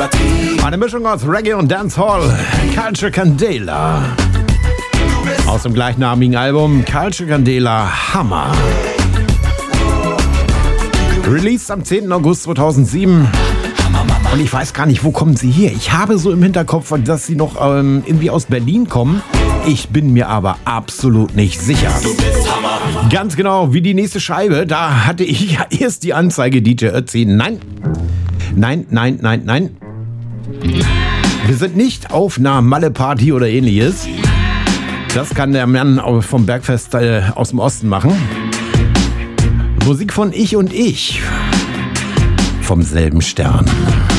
Eine Mischung aus Reggae und Dancehall. Culture Candela. Aus dem gleichnamigen Album Culture Candela Hammer. Released am 10. August 2007. Und ich weiß gar nicht, wo kommen sie her? Ich habe so im Hinterkopf, dass sie noch irgendwie aus Berlin kommen. Ich bin mir aber absolut nicht sicher. Ganz genau wie die nächste Scheibe. Da hatte ich ja erst die Anzeige DJ Ötzi. Nein. Wir sind nicht auf einer Malle-Party oder ähnliches. Das kann der Mann vom Bergfest aus dem Osten machen. Musik von Ich und Ich. Vom selben Stern.